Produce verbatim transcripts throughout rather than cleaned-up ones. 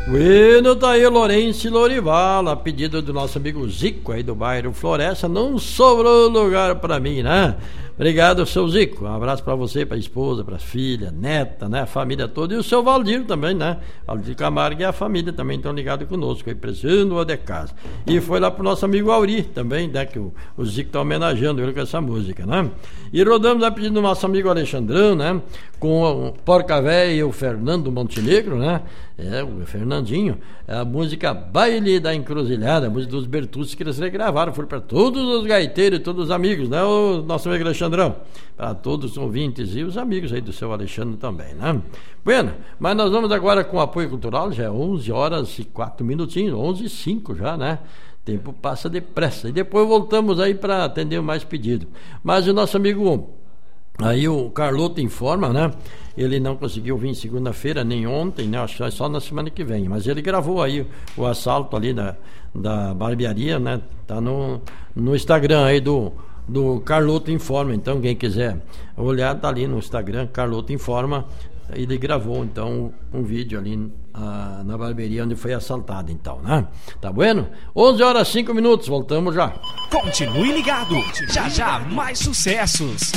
Bueno, tá aí Lourenço e Lorival, a pedido do nosso amigo Zico aí do bairro Floresta. Não sobrou lugar pra mim, né? Obrigado, seu Zico. Um abraço pra você, pra esposa, pra filha, neta, né? A família toda. E o seu Valdir também, né? Valdir Camargo e a família também estão ligados conosco aí, precisando o de casa. E foi lá pro nosso amigo Auri também, né? Que o, o Zico tá homenageando ele com essa música, né? E rodamos a pedido do nosso amigo Alexandrão, né? Com o Porca Véia e o Fernando Montenegro, né? É, o Fernandinho, é a música Baile da Encruzilhada, a música dos Bertucci que eles regravaram, foi para todos os gaiteiros e todos os amigos, né, o nosso amigo Alexandrão, para todos os ouvintes e os amigos aí do seu Alexandre também, né. Bueno, mas nós vamos agora com o apoio cultural, já é onze horas e quatro minutinhos, onze e cinco já, né. Tempo passa depressa, e depois voltamos aí para atender mais pedido. Mas o nosso amigo aí, o Carloto informa, né? Ele não conseguiu vir segunda-feira, nem ontem, né? Acho que é só na semana que vem. Mas ele gravou aí o assalto ali da, da barbearia, né? Tá no, no Instagram aí do, do Carloto Informa. Então, quem quiser olhar, tá ali no Instagram, Carloto Informa. Ele gravou, então, um vídeo ali ah, na barbearia onde foi assaltado, então, né? Tá bueno? onze horas e cinco minutos, voltamos já. Continue ligado, já já mais sucessos.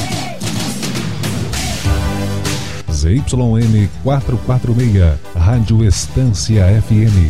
Z Y N quatrocentos e quarenta e seis, Rádio Estância F M.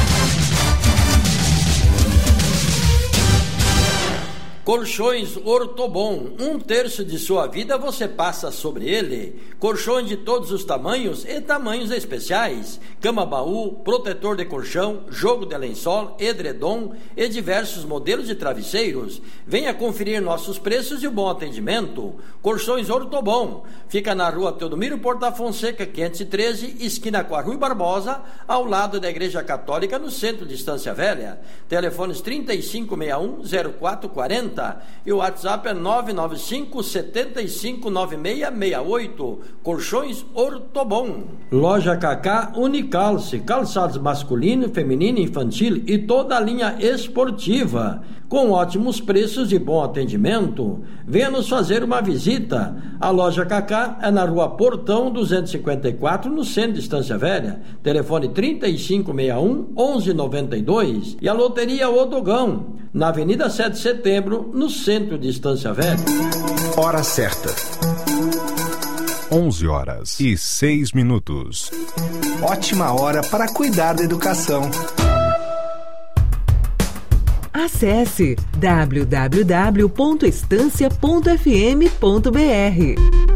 Colchões Ortobon, um terço de sua vida você passa sobre ele. Colchões de todos os tamanhos e tamanhos especiais. Cama-baú, protetor de colchão, jogo de lençol, edredom e diversos modelos de travesseiros. Venha conferir nossos preços e o bom atendimento. Colchões Ortobon, fica na rua Teodomiro Porta Fonseca, quinhentos e treze, esquina com a Rui Barbosa, ao lado da Igreja Católica, no centro de Estância Velha. Telefones trinta e cinco sessenta e um, zero quatro quarenta. E o WhatsApp é nove nove cinco, sete cinco, nove seis seis oito. Colchões Ortobon. Loja Cacá Unicalce, calçados masculino, feminino, infantil e toda a linha esportiva, com ótimos preços e bom atendimento. Venha nos fazer uma visita. A Loja Cacá é na rua Portão duzentos e cinquenta e quatro, no centro de Estância Velha. Telefone trinta e cinco sessenta e um, onze noventa e dois. E a Loteria Odogão, na Avenida sete de Setembro, no centro de Estância Velha. Hora certa. onze horas e seis minutos. Ótima hora para cuidar da educação. Acesse w w w ponto estância ponto f m ponto b r.